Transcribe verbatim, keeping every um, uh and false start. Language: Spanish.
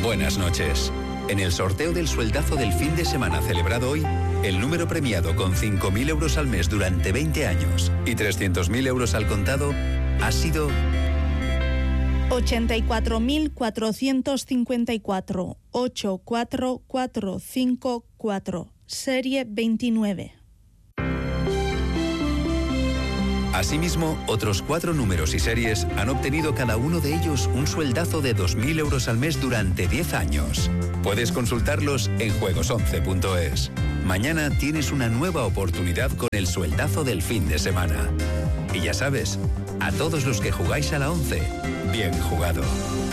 Buenas noches. En el sorteo del sueldazo del fin de semana celebrado hoy, el número premiado con cinco mil euros al mes durante veinte años y trescientos mil euros al contado ha sido ochenta y cuatro mil cuatrocientos cincuenta y cuatro, ocho cuatro cuatro cinco cuatro, serie veintinueve. Asimismo, otros cuatro números y series han obtenido cada uno de ellos un sueldazo de dos mil euros al mes durante diez años. Puedes consultarlos en juegos once punto es. Mañana tienes una nueva oportunidad con el sueldazo del fin de semana. Y ya sabes, a todos los que jugáis a la once, bien jugado.